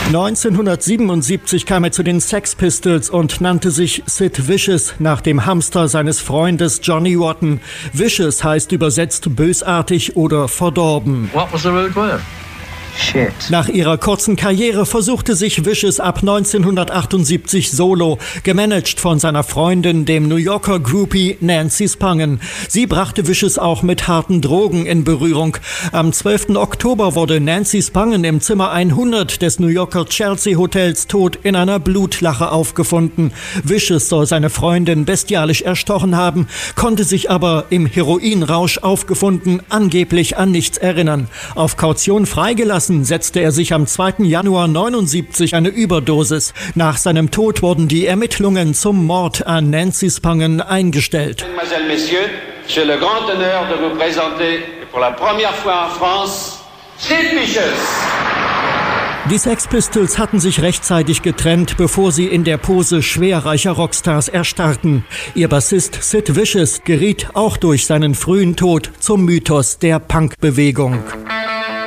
1977 kam er zu den Sex Pistols und nannte sich Sid Vicious nach dem Hamster seines Freundes Johnny Rotten. Vicious heißt übersetzt bösartig oder verdorben. What was the rude word? Shit. Nach ihrer kurzen Karriere versuchte sich Vicious ab 1978 solo, gemanagt von seiner Freundin, dem New Yorker Groupie Nancy Spangen. Sie brachte Vicious auch mit harten Drogen in Berührung. Am 12. Oktober wurde Nancy Spangen im Zimmer 100 des New Yorker Chelsea Hotels tot in einer Blutlache aufgefunden. Vicious soll seine Freundin bestialisch erstochen haben, konnte sich aber im Heroinrausch aufgefunden angeblich an nichts erinnern. Auf Kaution freigelassen setzte er sich am 2. Januar 1979 eine Überdosis. Nach seinem Tod wurden die Ermittlungen zum Mord an Nancy Spangen eingestellt. Mesdemoiselles, Messieurs, j'ai le grand honneur de vous présenter pour la première fois en France Sid Vicious. Die Sex Pistols hatten sich rechtzeitig getrennt, bevor sie in der Pose schwerreicher Rockstars erstarrten. Ihr Bassist Sid Vicious geriet auch durch seinen frühen Tod zum Mythos der Punkbewegung.